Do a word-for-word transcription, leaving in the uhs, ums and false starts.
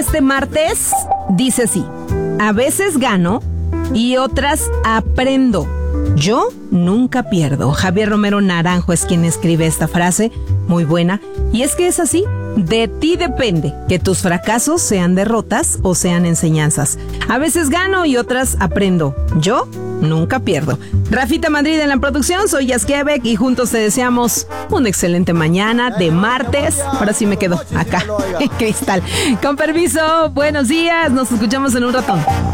este martes dice así: a veces gano y otras aprendo. Yo nunca pierdo. Javier Romero Naranjo es quien escribe esta frase, muy buena. Y es que es así, de ti depende que tus fracasos sean derrotas o sean enseñanzas. A veces gano y otras aprendo. Yo nunca pierdo. Rafita Madrid en la producción, soy Yasquebec y juntos te deseamos una excelente mañana de martes. Ahora sí me quedo acá en Cristal. Con permiso, buenos días, nos escuchamos en un ratón.